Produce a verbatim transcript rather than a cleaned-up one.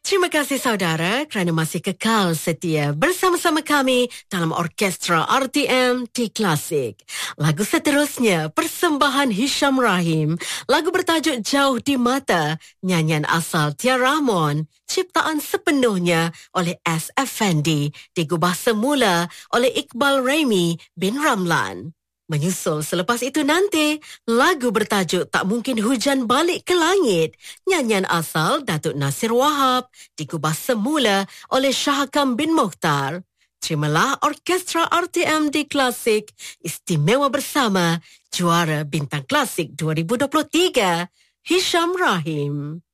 Terima kasih saudara kerana masih kekal setia bersama-sama kami dalam Orkestra R T M T Klasik. Lagu seterusnya, persembahan Hisham Rahim. Lagu bertajuk Jauh di Mata, nyanyian asal Tia Rahmon, ciptaan sepenuhnya oleh S. Effendi, digubah semula oleh Iqbal Raimi bin Ramlan. Menyusul selepas itu nanti, lagu bertajuk Tak Mungkin Hujan Balik ke Langit, nyanyian asal Datuk Nasir Wahab, digubah semula oleh Syahakam bin Mokhtar. Terimalah Orkestra R T M di Klasik, istimewa bersama juara Bintang Klasik dua ribu dua puluh tiga, Hisham Rahim.